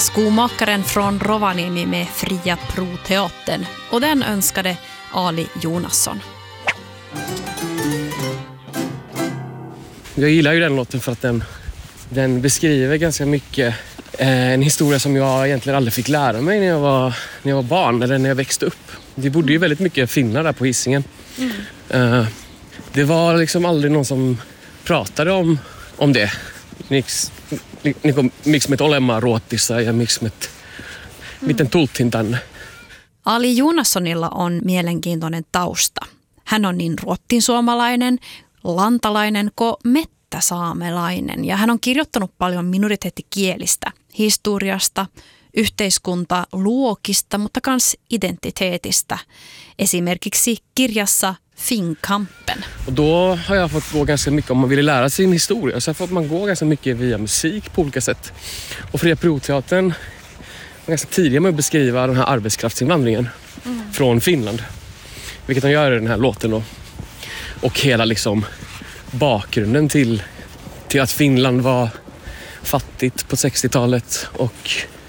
Skomakaren från Rovaniemi med Fria Pro-teatern, och den önskade Ali Jonasson. Jag gillar ju den låten för att den beskriver ganska mycket en historia som jag egentligen aldrig fick lära mig när jag var barn eller när jag växte upp. Vi bodde ju väldigt mycket finnar där på Hisingen. Det var liksom aldrig någon som pratade om det. Miksi me olemme ruotsissa ja miksi miten tultiin tänne. Ali Jonassonilla on mielenkiintoinen tausta. Hän on niin ruottinsuomalainen, lantalainen kuin mettäsaamelainen, ja hän on kirjoittanut paljon minoriteettikielistä, historiasta, yhteiskuntaluokista, mutta myös identiteetistä. Esimerkiksi kirjassa Finnkampen. Och då har jag fått gå ganska mycket, om man ville lära sin historia, så får man gå ganska mycket via musik på olika sätt. Och Fria Pro-teatern var ganska tidiga med att beskriva den här arbetskraftsinvandringen från Finland. Vilket de gör i den här låten då. Och hela liksom bakgrunden till att Finland var fattigt på 60-talet och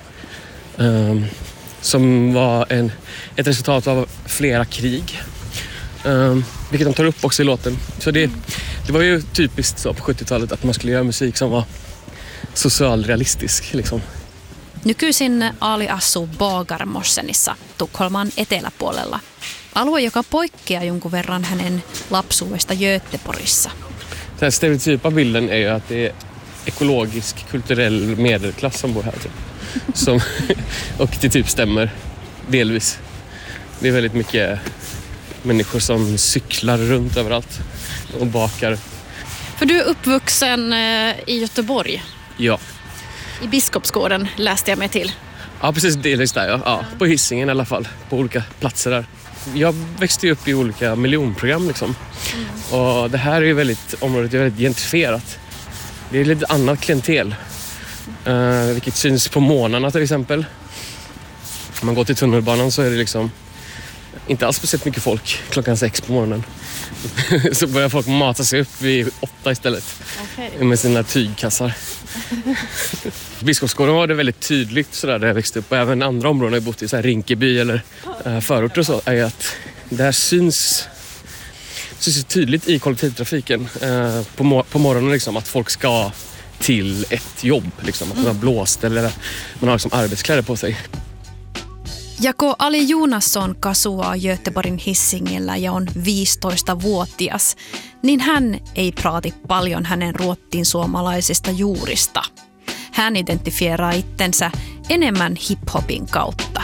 som var ett resultat av flera krig. Vilket de tar upp också i låten. Så det var ju typiskt så på 70-talet att man skulle göra musik som var socialrealistisk liksom. Nykyisin Ali asuu Bagarmossenissa, Tukholman eteläpuolella. Alue, joka poikkeaa jonkun verran hänen lapsuudesta Göteborgissa. Den stereotypa bilden är ju att det är ekologisk, kulturell medelklass som bor här. Typ. Och det typ stämmer delvis. Det är väldigt mycket människor som cyklar runt överallt och bakar. För du är uppvuxen i Göteborg? Ja. I Biskopsgården läste jag mig till. Ja, precis, delvis där. Ja, på Hisingen i alla fall, på olika platser där. Jag växte upp i olika miljonprogram liksom. Och det här är ju området är väldigt gentrifierat. Det är lite annat klientel. Vilket syns på morgnarna till exempel. Om man går till tunnelbanan så är det liksom inte alls speciellt mycket folk klockan 6 på morgonen. Så börjar folk mata sig upp vid 8 istället. Okay. Med sina tygkassar. Biskopsgården var det väldigt tydligt sådär där jag växte upp. Och även andra områden jag bott i, så här Rinkeby eller förorter och så, är att det här syns tydligt i kollektivtrafiken på morgonen liksom, att folk ska till ett jobb liksom, att man har blåst eller man har liksom arbetskläder på sig. Jako Ali Jonasson kasuaa Göteborgin Hisingillä ja on 15-vuotias, niin hän ei praati paljon hänen ruottinsuomalaisista juurista. Hän identifieraa itsensä enemmän hiphopin kautta.